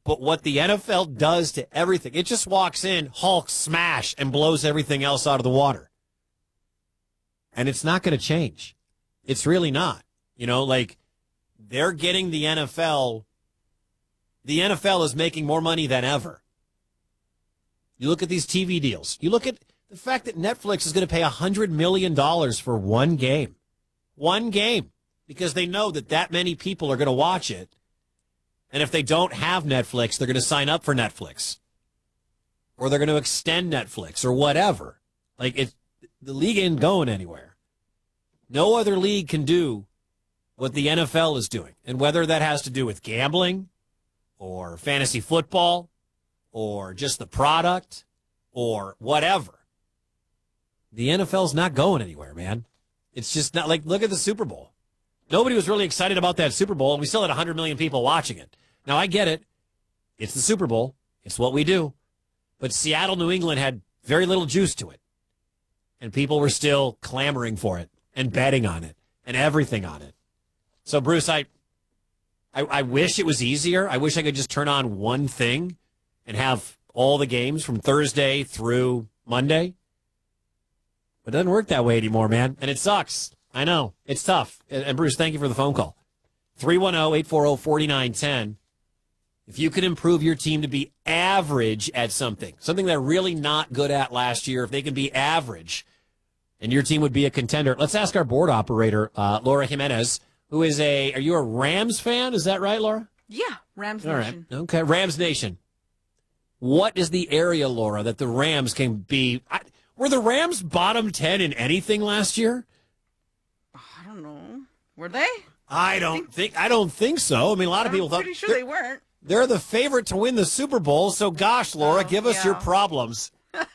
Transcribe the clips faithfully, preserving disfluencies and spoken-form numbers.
But what the N F L does to everything, it just walks in, Hulk smash, and blows everything else out of the water. And it's not going to change. It's really not. You know, like, they're getting the N F L. The N F L is making more money than ever. You look at these T V deals. You look at the fact that Netflix is going to pay one hundred million dollars for one game. One game. Because they know that that many people are going to watch it. And if they don't have Netflix, they're going to sign up for Netflix. Or they're going to extend Netflix or whatever. Like, it, the league ain't going anywhere. No other league can do what the N F L is doing. And whether that has to do with gambling or fantasy football or just the product or whatever, the N F L's not going anywhere, man. It's just not like, look at the Super Bowl. Nobody was really excited about that Super Bowl, and we still had one hundred million people watching it. Now, I get it. It's the Super Bowl. It's what we do. But Seattle, New England had very little juice to it. And people were still clamoring for it and betting on it and everything on it. So, Bruce, I, I, I wish it was easier. I wish I could just turn on one thing and have all the games from Thursday through Monday. But it doesn't work that way anymore, man. And it sucks. I know. It's tough. And, Bruce, thank you for the phone call. three one zero, eight four zero, four nine one zero. If you could improve your team to be average at something, something they're really not good at last year, if they can be average, and your team would be a contender. Let's ask our board operator, uh, Laura Jimenez, who is a, are you a Rams fan? Is that right, Laura? Yeah, Rams All Nation. Right. Okay, Rams Nation. What is the area, Laura, that the Rams can be? I, were the Rams bottom ten in anything last year? I don't know. Were they? I don't think, think I don't think so. I mean, a lot of people thought. I'm pretty sure they weren't. They're the favorite to win the Super Bowl, so gosh, Laura, oh, give us yeah. your problems.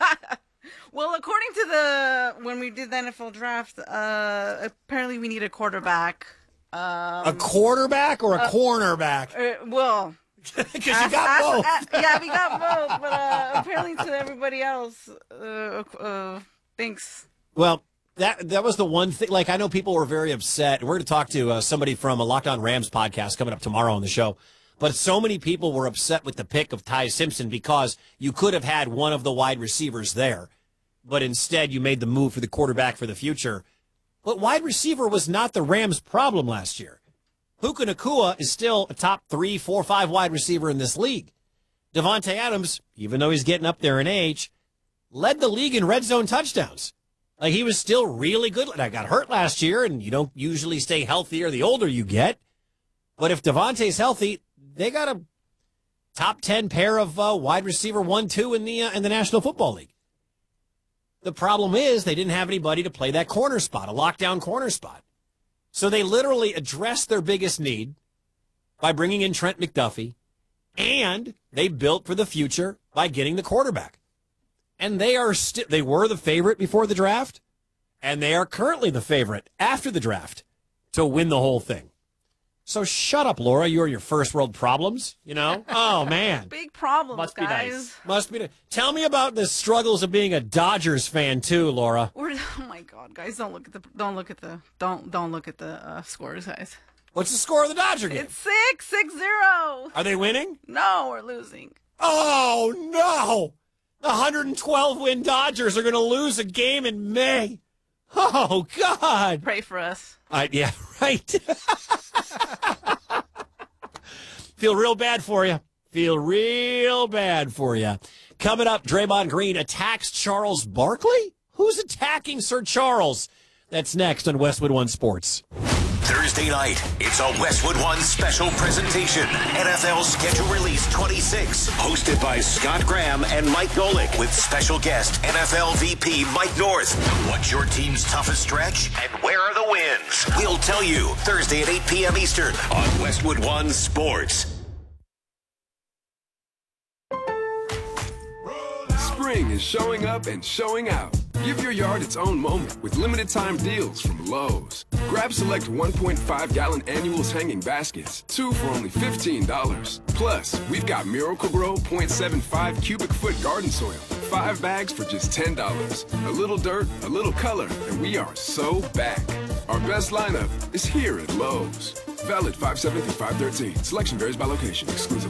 Well, according to the, when we did the N F L draft, uh, apparently we need a quarterback. Um, a quarterback or a uh, cornerback? Uh, well, because you got both. As, yeah, we got both, but uh, apparently to everybody else, uh, uh, thinks. Well, that that was the one thing. Like, I know people were very upset. We're going to talk to uh, somebody from a Locked On Rams podcast coming up tomorrow on the show. But so many people were upset with the pick of Ty Simpson because you could have had one of the wide receivers there, but instead you made the move for the quarterback for the future. But wide receiver was not the Rams' problem last year. Puka Nacua is still a top three, four, five wide receiver in this league. Devontae Adams, even though he's getting up there in age, led the league in red zone touchdowns. Like, he was still really good. I got hurt last year, and you don't usually stay healthier the older you get. But if Devontae's healthy, they got a top ten pair of uh, wide receiver one, two in the uh, in the National Football League. The problem is they didn't have anybody to play that corner spot, a lockdown corner spot. So they literally addressed their biggest need by bringing in Trent McDuffie, and they built for the future by getting the quarterback. And they are sti- they were the favorite before the draft, and they are currently the favorite after the draft to win the whole thing. So shut up, Laura. You're your first world problems, you know? Oh, man. Big problems, Must guys. be nice. Must be nice. Tell me about the struggles of being a Dodgers fan, too, Laura. We're, oh, my God, guys. Don't look at the, don't look at the, don't, don't look at the uh, scores, guys. What's the score of the Dodger game? It's six, six, zero. Are they winning? No, we're losing. Oh, no. The one hundred twelve win Dodgers are going to lose a game in May. Oh, God. Pray for us. I, yeah, right. Feel real bad for you. Feel real bad for you. Coming up, Draymond Green attacks Charles Barkley? Who's attacking Sir Charles? That's next on Westwood One Sports. Thursday night, it's a Westwood One special presentation. N F L Schedule Release twenty-six, hosted by Scott Graham and Mike Golick, with special guest N F L V P Mike North. What's your team's toughest stretch, and where are the wins? We'll tell you Thursday at eight p.m. Eastern on Westwood One Sports. Spring is showing up and showing out. Give your yard its own moment with limited time deals from Lowe's. Grab select one point five gallon annuals hanging baskets, two for only fifteen dollars. Plus, we've got Miracle-Gro point seven five cubic foot garden soil, five bags for just ten dollars. A little dirt, a little color, and we are so back. Our best lineup is here at Lowe's. Valid five seven through five thirteen. Selection varies by location. Exclusive